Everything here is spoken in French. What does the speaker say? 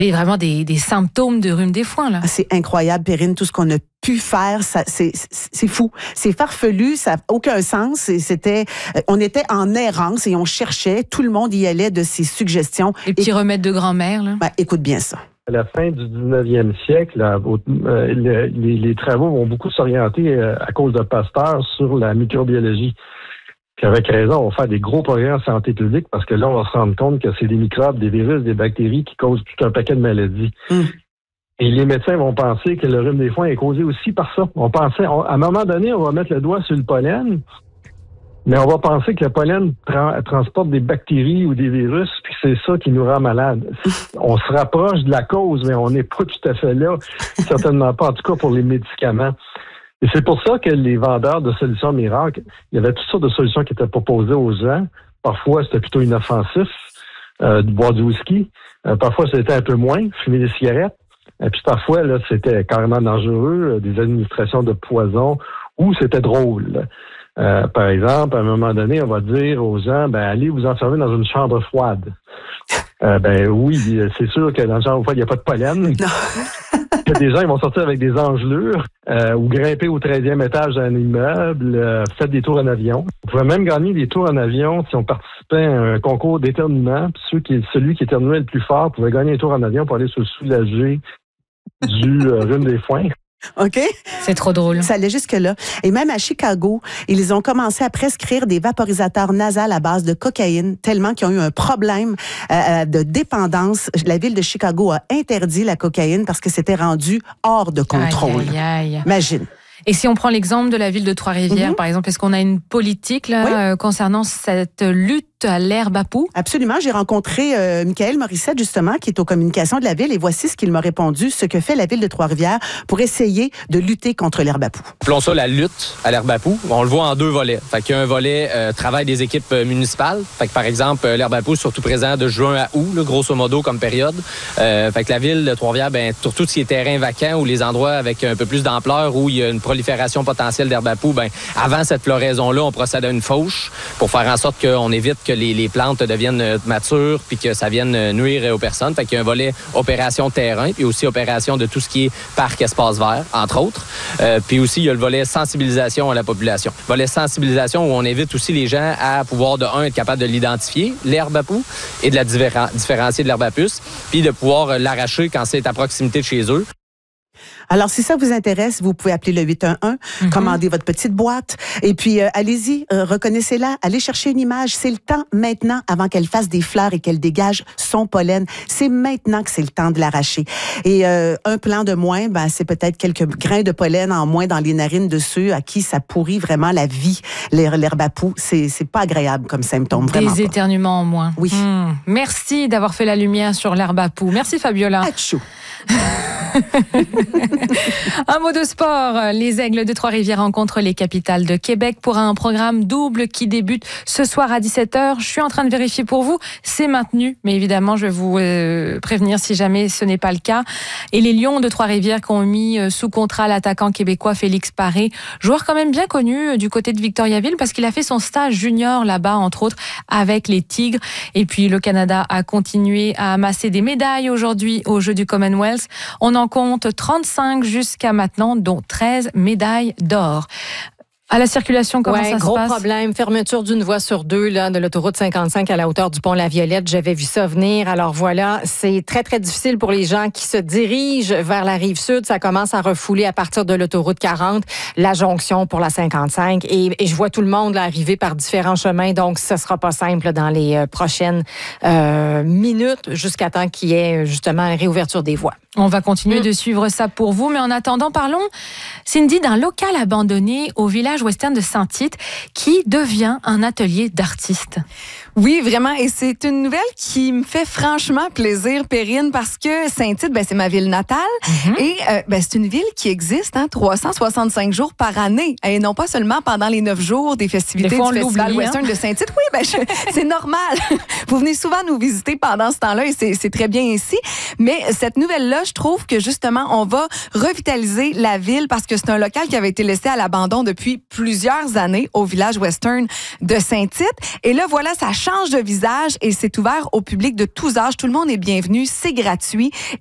Il y a vraiment des symptômes de rhume des foins, là. C'est incroyable, Perrine, tout ce qu'on a pu faire, c'est fou. C'est farfelu, ça n'a aucun sens. On était en errance et on cherchait, tout le monde y allait de ses suggestions. Les petits remèdes de grand-mère, là. Écoute bien ça. À la fin du 19e siècle, les travaux vont beaucoup s'orienter à cause de Pasteur sur la microbiologie. Puis avec raison, on va faire des gros progrès en santé publique parce que là, on va se rendre compte que c'est des microbes, des virus, des bactéries qui causent tout un paquet de maladies. Et les médecins vont penser que le rhume des foins est causé aussi par ça. À un moment donné, on va mettre le doigt sur le pollen, mais on va penser que le pollen transporte des bactéries ou des virus, puis c'est ça qui nous rend malades. On se rapproche de la cause, mais on n'est pas tout à fait là. Certainement pas, en tout cas pour les médicaments. Et c'est pour ça que les vendeurs de solutions miracles, il y avait toutes sortes de solutions qui étaient proposées aux gens. Parfois, c'était plutôt inoffensif, de boire du whisky. Parfois, c'était un peu moins, fumer des cigarettes. Et puis parfois, là, c'était carrément dangereux, des administrations de poison, ou c'était drôle. Par exemple, à un moment donné, on va dire aux gens, allez vous enfermer dans une chambre froide. Oui, c'est sûr que dans une chambre froide, il n'y a pas de pollen. Des gens, ils vont sortir avec des engelures ou grimper au 13e étage d'un immeuble, faire des tours en avion. On pouvait même gagner des tours en avion si on participait à un concours d'éternuement. Celui qui éternuait le plus fort pouvait gagner un tour en avion pour aller se soulager du rhume des foins. OK? C'est trop drôle. Ça allait jusque-là. Et même à Chicago, ils ont commencé à prescrire des vaporisateurs nasals à base de cocaïne, tellement qu'ils ont eu un problème de dépendance. La ville de Chicago a interdit la cocaïne parce que c'était rendu hors de contrôle. Aïe, aïe, aïe. Imagine. Et si on prend l'exemple de la ville de Trois-Rivières, par exemple, est-ce qu'on a une politique là, concernant cette lutte à l'herbe à poux? Absolument. J'ai rencontré Michael Morissette, justement, qui est aux communications de la ville, et voici ce qu'il m'a répondu, ce que fait la ville de Trois-Rivières pour essayer de lutter contre l'herbe à poux. Appelons ça la lutte à l'herbe à poux. On le voit en deux volets. Fait qu'il y a un volet travail des équipes municipales. Fait que, par exemple, l'herbe à poux, surtout présent de juin à août, là, grosso modo, comme période. Fait que la ville de Trois-Rivières, sur tous ces terrains vacants ou les endroits avec un peu plus d'ampleur où il y a une prolifération potentielle d'herbe à poux, avant cette floraison-là, on procède à une fauche pour faire en sorte qu'on évite que les plantes deviennent matures puis que ça vienne nuire aux personnes. Fait qu'il y a un volet opération terrain puis aussi opération de tout ce qui est parc espace vert, entre autres. Puis aussi, il y a le volet sensibilisation à la population. Volet sensibilisation où on invite aussi les gens à pouvoir, de un, être capable de l'identifier, l'herbe à poux, et de la différencier de l'herbe à puce, puis de pouvoir l'arracher quand c'est à proximité de chez eux. Alors, si ça vous intéresse, vous pouvez appeler le 811, commander votre petite boîte, et puis allez-y, reconnaissez-la, allez chercher une image. C'est le temps maintenant, avant qu'elle fasse des fleurs et qu'elle dégage son pollen. C'est maintenant que c'est le temps de l'arracher. Et un plan de moins, c'est peut-être quelques grains de pollen en moins dans les narines de ceux à qui ça pourrit vraiment la vie, l'herbe à poux. C'est pas agréable comme symptôme, vraiment. Des éternuements en moins. Oui. Merci d'avoir fait la lumière sur l'herbe à poux. Merci, Fabiola. Achou. Un mot de sport. Les Aigles de Trois-Rivières rencontrent les Capitales de Québec pour un programme double qui débute ce soir à 17h. Je suis en train de vérifier pour vous. C'est maintenu, mais évidemment, je vais vous prévenir si jamais ce n'est pas le cas. Et les Lions de Trois-Rivières qui ont mis sous contrat l'attaquant québécois Félix Paré, joueur quand même bien connu du côté de Victoriaville parce qu'il a fait son stage junior là-bas, entre autres, avec les Tigres. Et puis, le Canada a continué à amasser des médailles aujourd'hui aux Jeux du Commonwealth. On en compte 35 jusqu'à maintenant, dont 13 médailles d'or. À la circulation, comment ça se gros passe? problème. Fermeture d'une voie sur deux là, de l'autoroute 55 à la hauteur du pont La Violette. J'avais vu ça venir. Alors voilà, c'est très, très difficile pour les gens qui se dirigent vers la rive sud. Ça commence à refouler à partir de l'autoroute 40, la jonction pour la 55. Et je vois tout le monde là, arriver par différents chemins. Donc, ce sera pas simple dans les prochaines minutes jusqu'à temps qu'il y ait justement une réouverture des voies. On va continuer de suivre ça pour vous. Mais en attendant, parlons, Cindy, d'un local abandonné au village western de Saint-Tite qui devient un atelier d'artistes. Oui, vraiment. Et c'est une nouvelle qui me fait franchement plaisir, Perrine, parce que Saint-Tite, c'est ma ville natale. Et c'est une ville qui existe 365 jours par année. Et non pas seulement pendant les 9 jours des festivités du Festival Western de Saint-Tite. Oui, c'est normal. Vous venez souvent nous visiter pendant ce temps-là et c'est très bien ici. Mais cette nouvelle-là, je trouve que justement, on va revitaliser la ville parce que c'est un local qui avait été laissé à l'abandon depuis plusieurs années au village Western de Saint-Tite. Et là, voilà, ça change de visage et c'est ouvert au public de tous âges. Tout le monde est bienvenu. C'est gratuit.